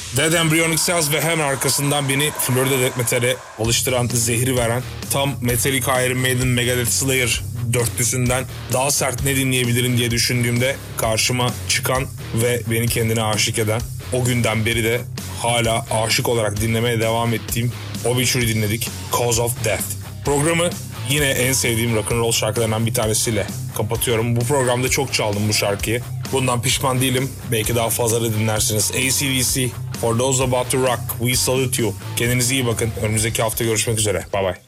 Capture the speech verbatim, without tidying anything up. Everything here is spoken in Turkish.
Dead Embryonic Cells ve hemen arkasından beni Florida Death Metal'e alıştıran, zehri veren, tam Metallica, Iron Maiden, Megadeth, Slayer dörtlüsünden daha sert ne dinleyebilirim diye düşündüğümde karşıma çıkan ve beni kendine aşık eden, o günden beri de hala aşık olarak dinlemeye devam ettiğim Obituary dinledik. Cause of Death. Programı yine en sevdiğim rock'n'roll şarkılarından bir tanesiyle kapatıyorum. Bu programda çok çaldım bu şarkıyı. Bundan pişman değilim. Belki daha fazla da dinlersiniz. A C D C, For Those About to Rock, We Salute You. Kendinize iyi bakın. Önümüzdeki hafta görüşmek üzere. Bye bye.